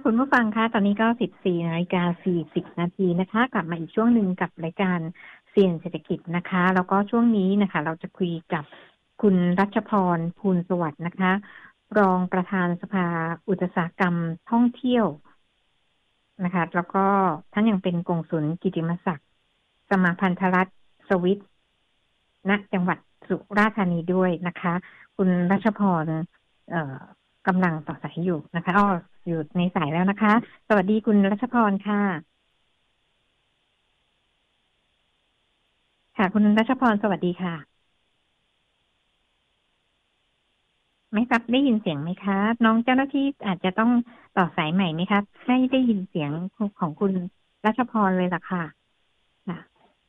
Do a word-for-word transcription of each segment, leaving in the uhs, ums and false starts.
คุณผู้ฟังคะตอนนี้ก็ สิบสี่นาฬิกาสี่สิบนาทีนะคะกลับมาอีกช่วงหนึ่งกับรายการเสี่ยงเศรษฐกิจนะคะแล้วก็ช่วงนี้นะคะเราจะคุยกับคุณรัชพรภูลสวัสดิ์นะคะรองประธานสภาอุตสาหกรรมท่องเที่ยวนะคะแล้วก็ท่านยังเป็นกงสุลกิติมศักดิ์สมาพันธรัฐสวิตณจังหวัดสุราษฎร์ธานีด้วยนะคะคุณรัชพรเอ่อกำลังต่อสายอยู่นะคะอ้ออยู่ในสายแล้วนะคะสวัสดีคุณรัชพรค่ะค่ะคุณรัชพรสวัสดีค่ะไม่ทราบได้ยินเสียงไหมคะน้องเจ้าหน้าที่อาจจะต้องต่อสายใหม่ไหมคะไม่ได้ยินเสียงของคุณรัชพรเลยล่ะค่ะค่ะ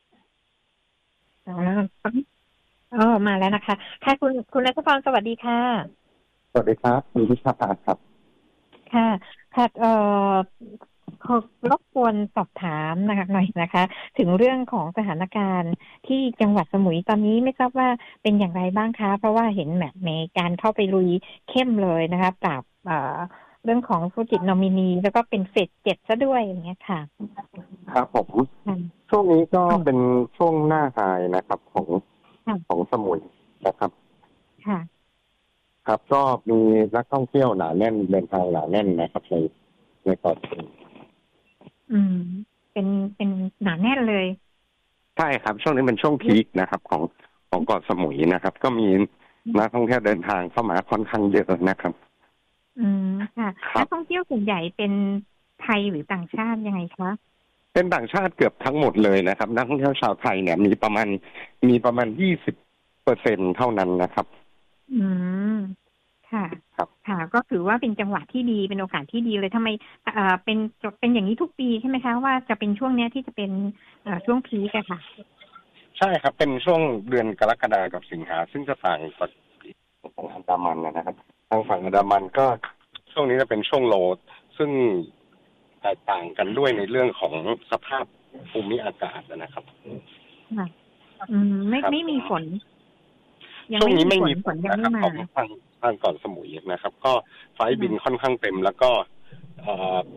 อ๋อมาแล้วนะคะค่ะคุณคุณรัชพรสวัสดีค่ะสวัสดีครับคุณพิชาภาครับค่ะค่ะเอ่อขอรบกวนสอบถามนะคะหน่อยนะคะ ถึงเรื่องของสถานการณ์ที่จังหวัดสมุยตอนนี้ไม่ทราบว่าเป็นอย่างไรบ้างคะเพราะว่าเห็นแบบในการเข้าไปลุยเข้มเลยนะคะปราบเอ่อเรื่องของธุรกิจนอมินีแล้วก็เป็นเฟสเจ็ดซะด้วยอย่างเงี้ยค่ะครับผมช่วงนี้ก็เป็นช่วงหน้าไฮนะครับของของสมุยนะครับค่ะครับก็มีนักท่องเที่ยวหนาแน่นเดินทางหนาแน่นนะครับในในเกาะสมุยอืมเป็นเป็นหนาแน่นเลยใช่ครับช่วงนี้เป็นช่วงพีคนะครับของของเกาะสมุยนะครับก็มีนักท่องเที่ยวเดินทางเข้ามาค่อนข้างเยอะนะครับอืมค่ะนักท่องเที่ยวส่วนใหญ่เป็นไทยหรือต่างชาติยังไงคะเป็นต่างชาติเกือบทั้งหมดเลยนะครับนักท่องเที่ยวชาวไทยเนี่ยมีประมาณมีประมาณยี่สิบเปอร์เซ็นต์เท่านั้นนะครับอืมค่ะครับค่ะก็ถือว่าเป็นจังหวะที่ดีเป็นโอกาสที่ดีเลยทำไมเอ่อเป็นเป็นอย่างนี้ทุกปีใช่ไหมคะว่าจะเป็นช่วงเนี้ยที่จะเป็นเอ่อช่วงพีคอะค่ะใช่ครับเป็นช่วงเดือนกรกฎาคมกับสิงหาซึ่งจะต่างจากฝั่งอันดามันนะครับทางฝั่งอันดามันก็ช่วงนี้จะเป็นช่วงโลดซึ่งแตกต่างกันด้วยในเรื่องของสภาพภูมิอากาศนะครับค่ะอืมไม่ไม่มีฝนช่วงนี้ไม่มีฝนยังไม่มาทางทางเกาะสมุยนะครับก็ไฟล์บินค่อนข้างเต็มแล้วก็